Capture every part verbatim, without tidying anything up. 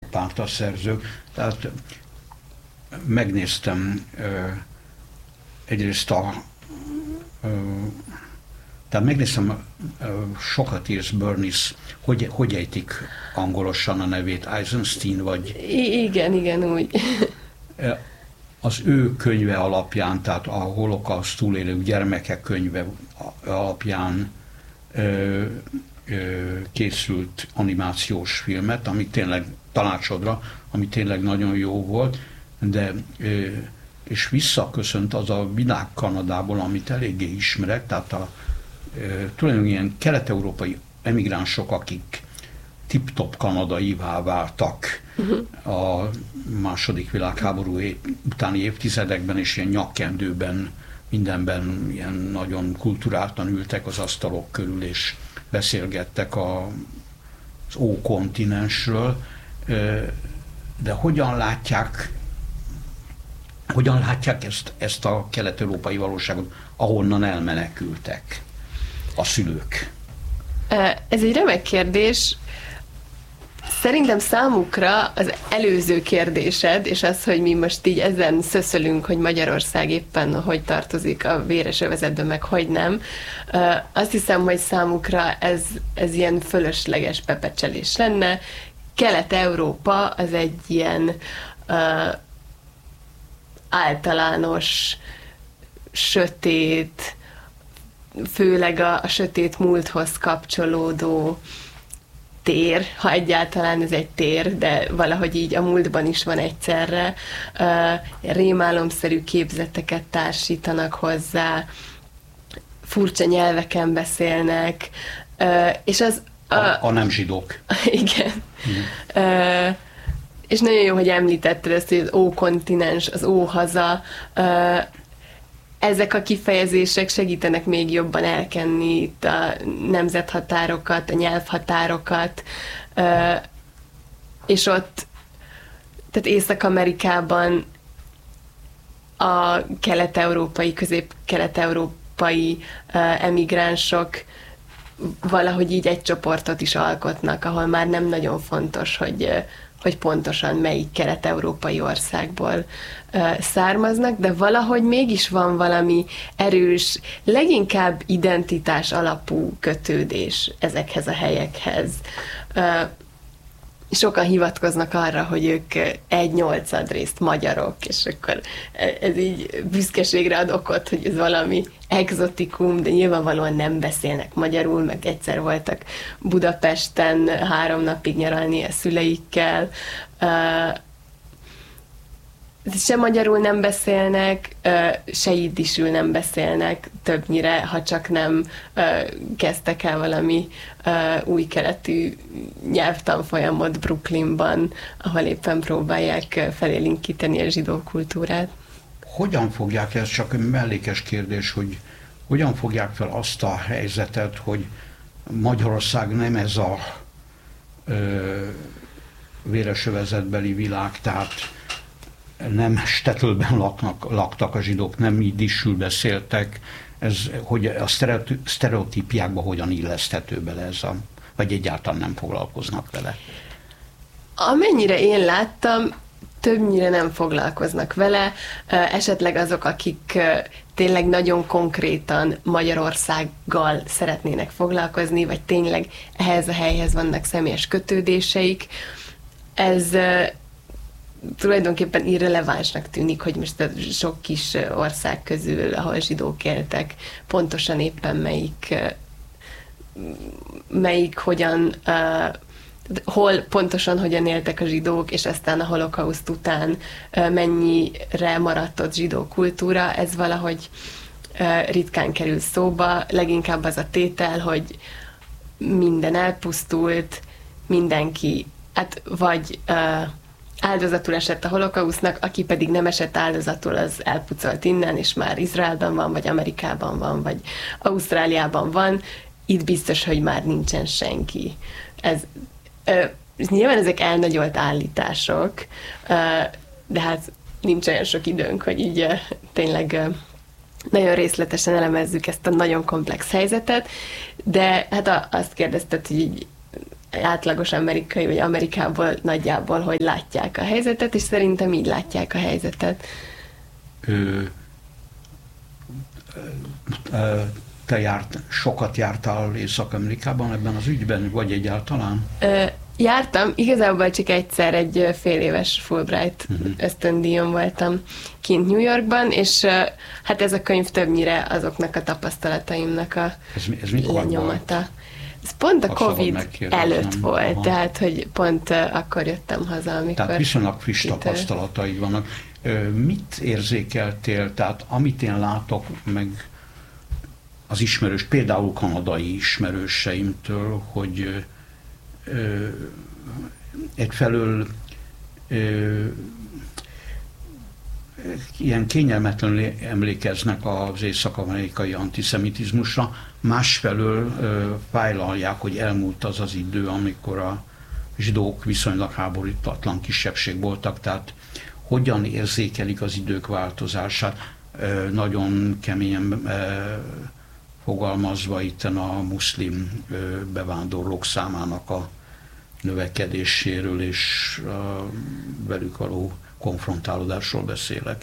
pártas szerzők. Tehát megnéztem ö, egyrészt a ö, tehát megnéztem ö, sokat írsz Bernice, hogy, hogy ejtik angolosan a nevét, Eisenstein vagy... I- igen, igen, úgy. Az ő könyve alapján, tehát a holokauszt túlélő gyermekek könyve alapján ö, ö, készült animációs filmet, ami tényleg tanácsodra, ami tényleg nagyon jó volt, de ö, és visszaköszönt az a világ Kanadából, amit eléggé ismerek, tehát a ö, tulajdonképpen ilyen kelet-európai emigránsok, akik tip-top kanadaivá váltak uh-huh. a második világháború utáni évtizedekben, és ilyen nyakkendőben, mindenben ilyen nagyon kulturáltan ültek az asztalok körül, és beszélgettek a, az ókontinensről. De hogyan látják, hogyan látják ezt, ezt a kelet-európai valóságot, ahonnan elmenekültek a szülők? Ez egy remek kérdés. Szerintem számukra az előző kérdésed, és az, hogy mi most így ezen szöszölünk, hogy Magyarország éppen hogy tartozik a véres övezetben, meg hogy nem, azt hiszem, hogy számukra ez, ez ilyen fölösleges pepecselés lenne. Kelet-Európa az egy ilyen uh, általános, sötét, főleg a, a sötét múlthoz kapcsolódó tér, ha egyáltalán ez egy tér, de valahogy így a múltban is van egyszerre. Uh, rémálomszerű képzeteket társítanak hozzá, furcsa nyelveken beszélnek, uh, és az... A, a, a nem zsidók. Igen. Mm. Uh, és nagyon jó, hogy említetted ezt, hogy az ókontinens, az óhaza, uh, ezek a kifejezések segítenek még jobban elkenni itt a nemzethatárokat, a nyelvhatárokat, és ott, tehát Észak-Amerikában a kelet-európai, közép-kelet-európai emigránsok valahogy így egy csoportot is alkotnak, ahol már nem nagyon fontos, hogy hogy pontosan melyik kelet-európai országból uh, származnak, de valahogy mégis van valami erős, leginkább identitás alapú kötődés ezekhez a helyekhez. Uh, sokan hivatkoznak arra, hogy ők egy nyolcadrészt magyarok, és akkor ez így büszkeségre ad okot, hogy ez valami egzotikum, de nyilvánvalóan nem beszélnek magyarul, meg egyszer voltak Budapesten három napig nyaralni a szüleikkel. Se magyarul nem beszélnek, se jiddisül nem beszélnek többnyire, ha csak nem kezdtek el valami új keletű nyelvtanfolyamot Brooklynban, ahol éppen próbálják felélénkíteni a zsidó kultúrát. Hogyan fogják, ez csak mellékes kérdés, hogy hogyan fogják fel azt a helyzetet, hogy Magyarország nem ez a ö, véresövezetbeli világ, tehát nem Stettlben laknak, laktak a zsidók, nem jiddisül beszéltek, ez, hogy a sztereotípiákba hogyan illeszthető bele ez a, vagy egyáltalán nem foglalkoznak vele? Amennyire én láttam, többnyire nem foglalkoznak vele, esetleg azok, akik tényleg nagyon konkrétan Magyarországgal szeretnének foglalkozni, vagy tényleg ehhez a helyhez vannak személyes kötődéseik. Ez tulajdonképpen irrelevánsnak tűnik, hogy most a sok kis ország közül, ahol zsidók éltek, pontosan éppen melyik, melyik hogyan, uh, hol pontosan hogyan éltek a zsidók, és aztán a holokauszt után uh, mennyire maradt ott zsidó kultúra, ez valahogy uh, ritkán kerül szóba, leginkább az a tétel, hogy minden elpusztult, mindenki, hát vagy uh, áldozatul esett a holokausznak, aki pedig nem esett áldozatul, az elpucolt innen, és már Izraelben van, vagy Amerikában van, vagy Ausztráliában van. Itt biztos, hogy már nincsen senki. Ez, ö, nyilván ezek elnagyolt állítások, ö, de hát nincs olyan sok időnk, hogy így ö, tényleg ö, nagyon részletesen elemezzük ezt a nagyon komplex helyzetet, de hát a, azt kérdezted, hogy így átlagos amerikai, vagy Amerikából nagyjából, hogy látják a helyzetet, és szerintem így látják a helyzetet. Ö, ö, te járt, sokat jártál Észak-Amerikában ebben az ügyben, vagy egyáltalán? Ö, jártam, igazából csak egyszer egy fél éves Fulbright uh-huh. ösztöndíjon voltam kint New Yorkban, és hát ez a könyv többnyire azoknak a tapasztalataimnak a ez, ez mikor nyomata. Volt? Ez pont a Ha Covid előtt volt, Aha. tehát hogy pont akkor jöttem haza, amikor... Tehát viszonylag friss tapasztalataid vannak. Mit érzékeltél, tehát amit én látok, meg az ismerős, például kanadai ismerőseimtől, hogy ö, egyfelől ö, ilyen kényelmetlenül emlékeznek az észak-amerikai antiszemitizmusra, másfelől ö, fájlalják, hogy elmúlt az az idő, amikor a zsidók viszonylag háborítatlan kisebbség voltak, tehát hogyan érzékelik az idők változását, ö, nagyon keményen ö, fogalmazva itten a muszlim ö, bevándorlók számának a növekedéséről és a velük való konfrontálódásról beszélek.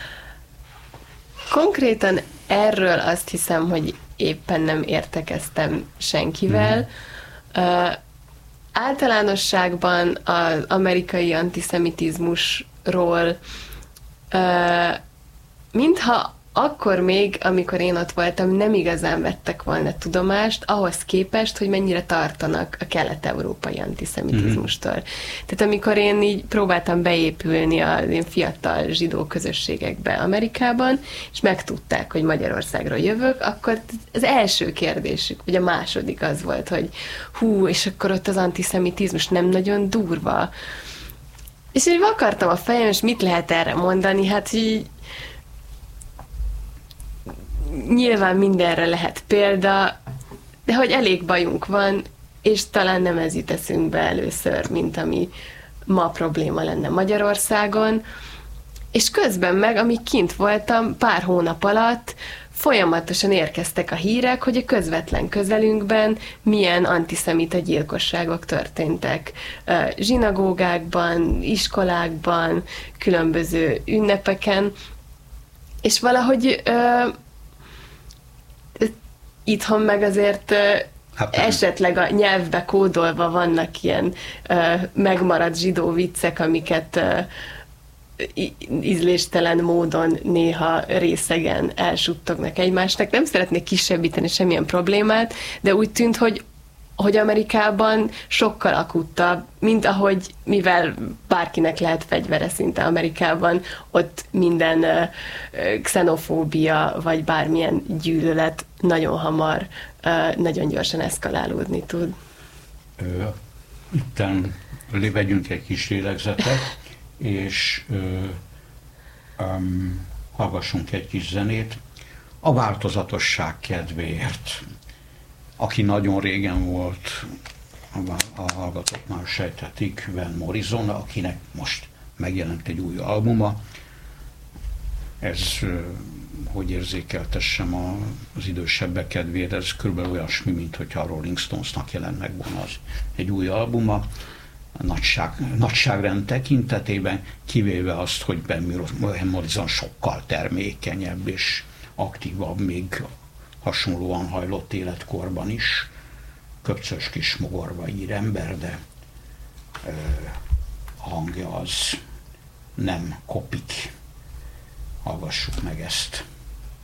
Konkrétan erről azt hiszem, hogy éppen nem értekeztem senkivel. Mm. Uh, általánosságban az amerikai antiszemitizmusról uh, mintha akkor még, amikor én ott voltam, nem igazán vettek volna tudomást, ahhoz képest, hogy mennyire tartanak a kelet-európai antiszemitizmustól. Mm-hmm. Tehát amikor én így próbáltam beépülni az én fiatal zsidó közösségekbe Amerikában, és megtudták, hogy Magyarországról jövök, akkor az első kérdésük, vagy a második az volt, hogy hú, és akkor ott az antiszemitizmus nem nagyon durva. És így vakartam a fejem, és mit lehet erre mondani? Hát így nyilván mindenre lehet példa, de hogy elég bajunk van, és talán nem ez jut eszünkbe először, mint ami ma probléma lenne Magyarországon. És közben meg, amíg kint voltam, pár hónap alatt folyamatosan érkeztek a hírek, hogy a közvetlen közelünkben milyen antiszemita gyilkosságok történtek. Zsinagógákban, iskolákban, különböző ünnepeken, és valahogy itthon meg azért hát, esetleg a nyelvbe kódolva vannak ilyen uh, megmaradt zsidó viccek, amiket uh, ízléstelen módon néha részegen elsuttognak egymásnak. Nem szeretnék kisebbíteni semmilyen problémát, de úgy tűnt, hogy hogy Amerikában sokkal akuttabb, mint ahogy, mivel bárkinek lehet fegyvere szinte Amerikában, ott minden uh, xenofóbia, vagy bármilyen gyűlölet nagyon hamar, uh, nagyon gyorsan eszkalálódni tud. Ö, itten vegyünk egy kis lélegzetet, és ö, um, hallgassunk egy kis zenét a változatosság kedvéért. Aki nagyon régen volt, a hallgatók már sejthetik, Van Morrison, akinek most megjelent egy új albuma. Ez, hogy érzékeltessem az idősebbek kedvére, ez körülbelül olyasmi, mint hogyha a Rolling Stonesnak jelent meg volna az egy új albuma. A nagyság, nagyságrend tekintetében, kivéve azt, hogy Van Morrison sokkal termékenyebb és aktívabb, még hasonlóan hajlott életkorban is, köpcös kis mogorva ír ember, de ö, a hangja az nem kopik. Hallgassuk meg ezt.